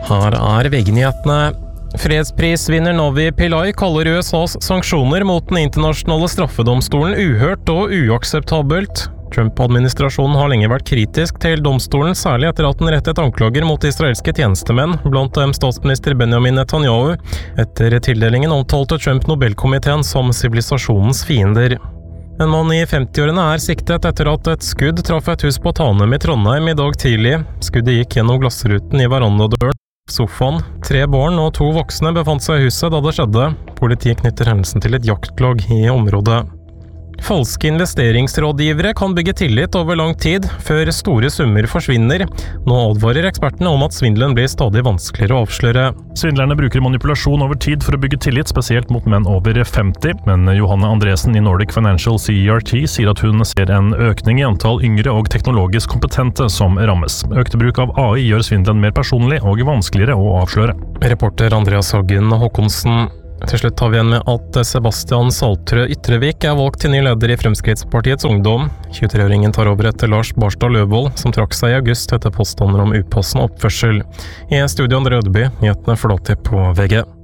Her VG-nyhetene. Fredsprisvinner Navi Pillay kaller USAs sanksjoner mot den internasjonale straffedomstolen uhørt og uakseptabelt. Trump-administrasjonen har lenge vært kritisk til domstolen, særlig etter at den rettet anklager mot israelske tjenestemenn, blant dem statsminister Benjamin Netanyahu. Etter tildelingen omtalte Trump Nobelkomiteen som sivilisasjonens fiender. En mann i 50-årene er siktet etter at et skudd traff et hus på Tanem i Trondheim i dag tidlig. Skuddet gikk gjennom glassruten i verandadøren. Sofaen. 3 barn og 2 voksne befant seg i huset da det skjedde. Politiet knytter hendelsen til et jaktlag i området. Falske investeringsrådgivere kan bygge tillit over lang tid, før store summer forsvinner. Nå advarer ekspertene om at svindelen blir stadig vanskeligere å avsløre. Svindlerne bruker manipulasjon over tid for å bygge tillit, spesielt mot menn over 50. Men Johanne Andresen i Nordic Financial CERT sier at hun ser en økning i antall yngre og teknologisk kompetente som rammes. Økte bruk av AI gjør svindelen mer personlig og vanskeligere å avsløre. Reporter Andreas Hagen Håkonsen. Til slutt tar vi igjen med at Sebastian Saltrø Ytrevik er valgt til ny leder i Fremskrittspartiets Ungdom. 23-åringen tar over etter Lars Barstad Løvold, som trakk seg i august etter påstander om upassende oppførsel. I studio Andre Ødeby, nyhetene forlater på VG.